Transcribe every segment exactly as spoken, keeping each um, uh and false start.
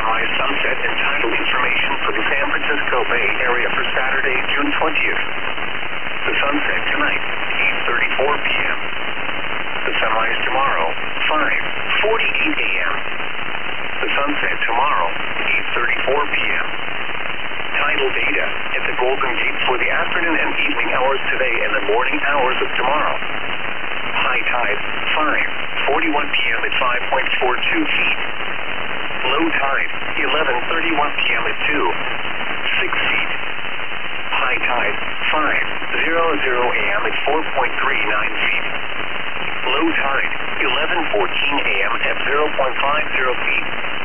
sunrise, sunset, and tidal information for the San Francisco Bay Area for Saturday, June twentieth. The sunset tonight, eight thirty-four p m The sunrise tomorrow, five forty-eight a m The sunset tomorrow, eight thirty-four p m Tidal data at the Golden Gate for the afternoon and evening hours today and the morning hours of tomorrow. High tide, five forty-one p m at five point four two feet. Low tide, eleven thirty-one p m at two, six feet. High tide, five hundred a m at four point three nine feet. Low tide, eleven fourteen a m at zero point five zero feet.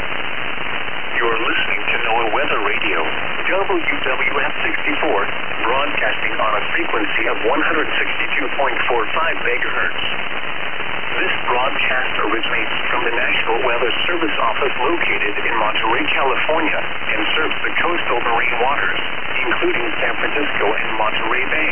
You're listening to NOAA Weather Radio, W W F sixty-four, broadcasting on a frequency of one hundred sixty-two point four five megahertz. This broadcast originates from the National Weather Service Office located in Monterey, California, and serves the coastal marine waters, including San Francisco and Monterey Bay.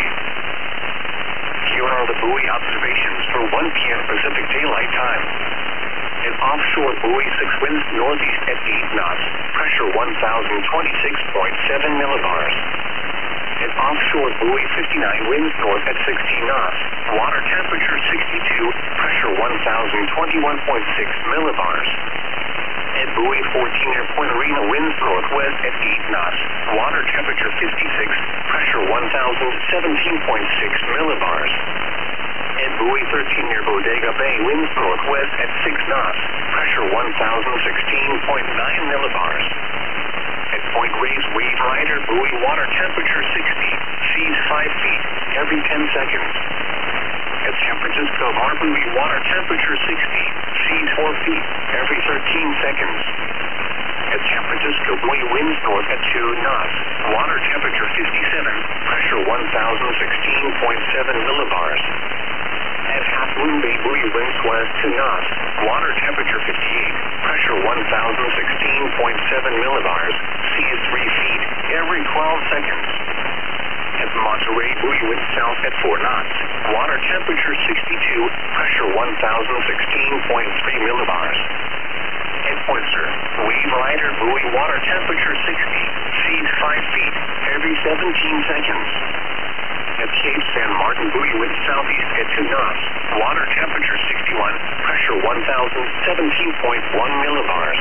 Here are the buoy observations for one p m Pacific Daylight Time. An offshore buoy, six winds northeast at eight knots, pressure one thousand twenty-six point seven millibars. An offshore buoy, fifty-nine, winds north at sixteen knots, water temperature sixty-two, pressure one thousand twenty-one point six millibars. At buoy fourteen near Point Arena, winds northwest at eight knots, water temperature fifty-six, pressure one thousand seventeen point six millibars. At buoy thirteen near Bodega Bay, winds northwest at six knots, pressure one thousand sixteen point nine millibars. At Point Reyes, wave rider, buoy, water temperature sixty, seas five feet, every ten seconds. At San Francisco Harbor, water temperature sixty, seas four feet, every thirteen seconds. At San Francisco buoy, winds north at two knots, water temperature fifty-seven, pressure one thousand sixteen point seven millibars. At Half Moon Bay, buoy, winds west two knots, water temperature fifty-eight, pressure one thousand sixteen point seven millibars, seas three feet, every twelve seconds. At Monterey, buoy, winds south at four knots, water temperature sixty-two, pressure one thousand sixteen point three millibars. At Pointer, wave rider, buoy, water temperature sixty, seas five feet, every seventeen seconds. At Cape San Martin, buoy, winds southeast at two knots, water temperature sixty-one, pressure one thousand seventeen point one millibars.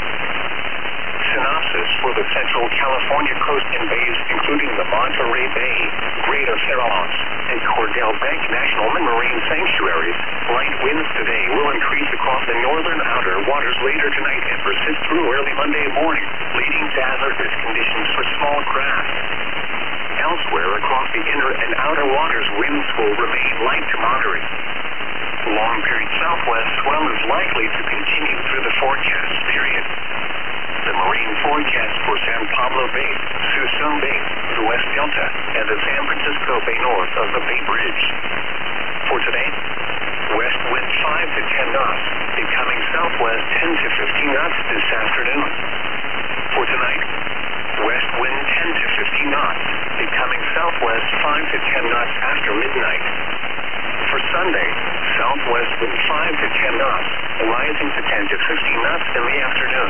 Synopsis for the Central California coast and bays, including the Monterey Bay, Greater Farallons, and Cordell Bank National Marine Sanctuaries. Light winds today will increase across the northern outer waters later tonight and persist through early Monday morning, leading to hazardous conditions for small craft. Elsewhere across the inner and outer waters, winds will remain light to moderate. Long period southwest swell is likely to continue through the forecast period. The marine forecast for San Pablo Bay, Suisun Bay, the West Delta, and the San Francisco Bay north of the Bay Bridge. For today, west wind five to ten knots, becoming southwest ten to fifteen knots this afternoon. For tonight, west wind ten to fifteen knots, becoming southwest five to ten knots after midnight. For Sunday, southwest wind five to ten knots, rising to ten to fifteen knots in the afternoon.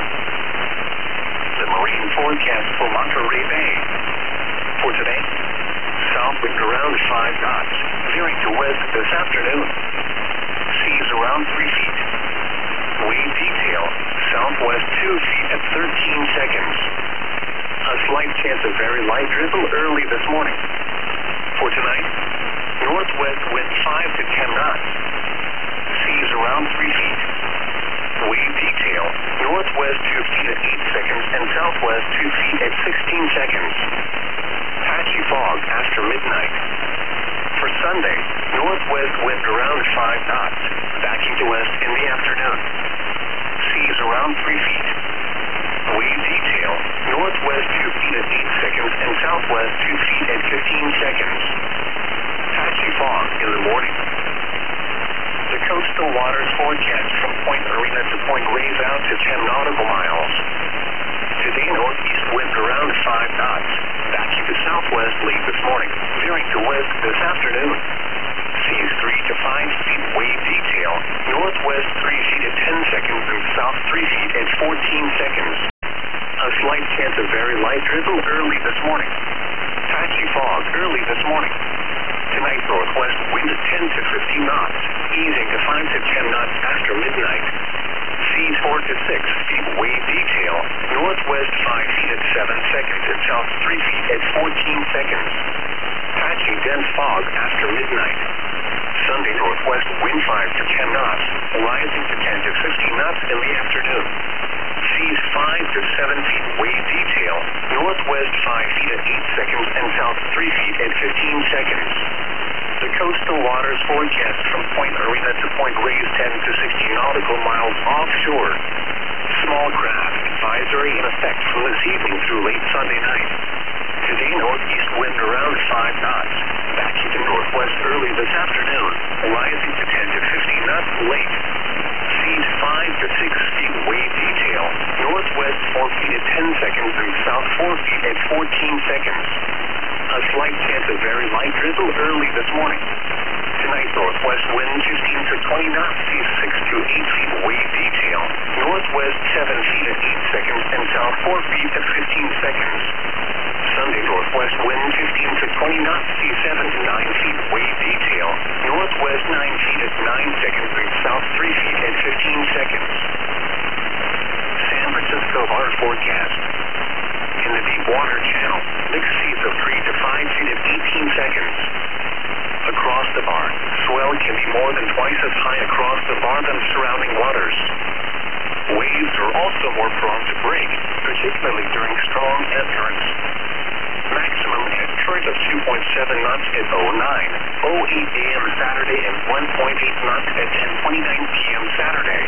The marine forecast for Monterey Bay. For today, south wind around five knots, veering to west this afternoon. Seas around three feet. Wave detail, southwest two feet at thirteen seconds. A slight chance of very light drizzle early this morning. For tonight, northwest wind five to ten knots. Seas around three feet. Wave detail, northwest two feet at eight seconds and southwest two feet at sixteen seconds. Patchy fog after midnight. For Sunday, northwest wind around five knots, backing to west in the afternoon. Seas around three feet. Wave detail, northwest two feet at eight seconds and southwest two feet at fifteen seconds. Patchy fog in the morning. The coastal waters forecast from Point Arena to Point Reyes out to ten nautical miles. Today, northeast wind around five knots, backing to southwest late this morning, veering to west this afternoon. Seas three to five feet. Wave detail, northwest three feet at ten seconds and south three feet at fourteen A slight chance of very light drizzle early this morning. Patchy fog early this morning. Tonight, northwest wind at ten to fifteen knots, easing to five to ten knots after midnight. Seas four to six feet wave detail, northwest five feet at seven seconds and south three feet at fourteen seconds. Patchy dense fog after midnight. Sunday, northwest wind five to ten knots, rising to ten to fifteen knots in the afternoon. Seas five to seven feet wave detail, northwest five feet at eight seconds and south three feet at fifteen seconds. The coastal waters forecast from Point Arena to Point Reyes ten to sixteen nautical miles offshore. Small craft advisory in effect from this evening through late Sunday night. Today, northeast wind around five knots, back into northwest early this afternoon, rising to ten to fifteen knots late. Seas five to six feet wave detail, northwest four feet at ten seconds and south four feet at fourteen seconds. A slight chance of very light drizzle early this morning. Tonight, northwest wind fifteen to twenty knots, seas six to eight feet wave detail, northwest seven feet at eight seconds and south four feet at fifteen seconds. Sunday, northwest wind fifteen to twenty knots, seas seven to nine feet wave detail, northwest nine feet at nine seconds and south three feet at fifteen seconds. San Francisco water forecast. In the deep water channel, mixed seas of three to five feet at eighteen seconds. Across the bar, swell can be more than twice as high across the bar than surrounding waters. Waves are also more prone to break, particularly during strong ebb currents. Maximum head current of two point seven knots at oh nine, oh eight a m Saturday and one point eight knots at ten twenty-nine p m Saturday.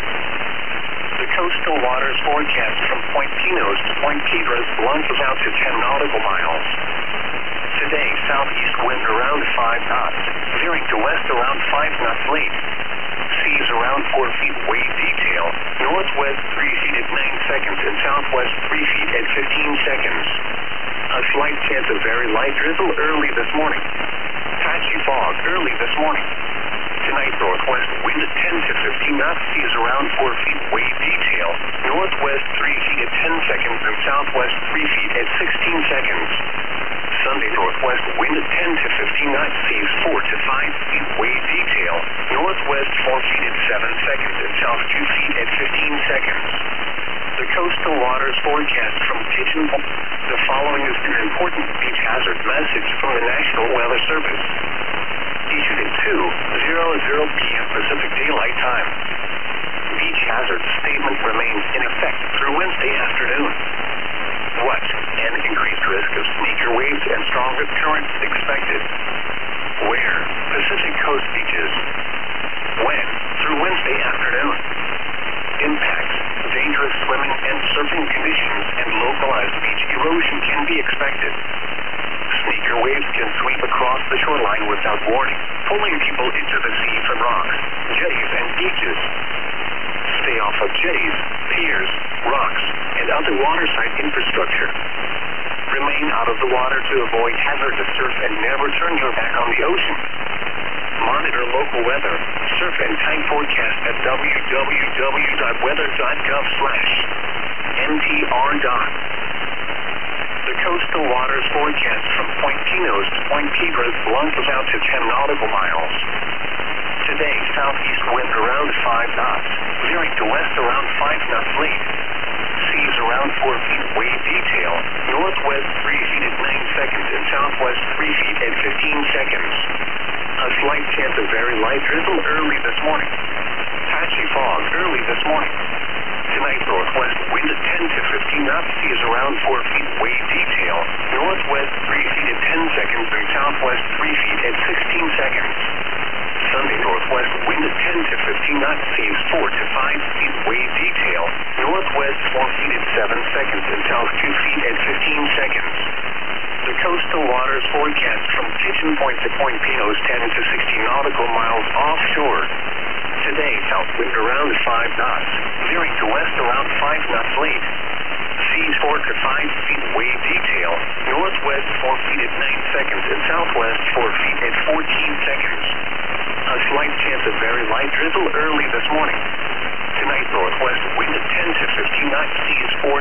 The coastal waters forecast from Point Pinos to Point Piedras launches out to ten nautical miles. Today, southeast wind around five knots, veering to west around five knots late. Seas around four feet wave detail, northwest three feet at nine seconds and southwest three feet at fifteen seconds. A slight chance of very light drizzle early this morning. Patchy fog early this morning. Tonight, northwest wind at ten to fifteen knots, seas around four feet wave detail, northwest three feet at ten seconds and southwest three feet at sixteen seconds. Sunday, northwest wind at ten to fifteen knots, seas four to five feet wave detail, northwest four feet at seven seconds and south two feet at fifteen seconds. The coastal waters forecast from Pigeon Point. The following is an important beach hazard message from the National Weather Service. Issued at two hundred p m Pacific Daylight Time. Beach hazard statement remains in effect through Wednesday afternoon. What? An increased risk of sneaker waves and stronger currents expected. Where? Pacific coast beaches. When? Through Wednesday afternoon. Impacts. Dangerous swimming and surfing conditions and localized beach erosion can be expected. Sneaker waves can sweep across the shoreline without warning, pulling people into the sea from rocks, jetties, and beaches. Stay off of jetties, piers, rocks, and other waterside infrastructure. Remain out of the water to avoid hazardous surf and never turn your back on the ocean. Monitor local weather, surf and time forecast at w w w dot weather dot gov slash m t r dot. The coastal waters forecast from Point Pinos to Point Piedras launches out to ten nautical miles. Today, southeast wind around five knots, veering to west around five knots late. Seas around four feet wave detail, northwest three feet at nine seconds and southwest three feet at fifteen seconds. A slight chance of very light drizzle early this morning. Patchy fog early this morning. Tonight, northwest wind at ten to fifteen knots, seas around four feet wave detail, northwest three feet at ten seconds and southwest three feet at sixteen seconds. Sunday, northwest wind at ten to fifteen knots, seas four to five feet wave detail, northwest four feet at seven seconds and south two feet at fifteen seconds. The coastal waters forecast from Pigeon Point to Point Pinos ten to sixteen nautical miles offshore. Today, south wind around five knots, veering to west around five knots late. Seas four to five feet wave detail, northwest four feet at nine seconds and southwest four feet at fourteen seconds. A slight chance of very light drizzle early this morning. Tonight, northwest wind at ten to fifteen knots, seas four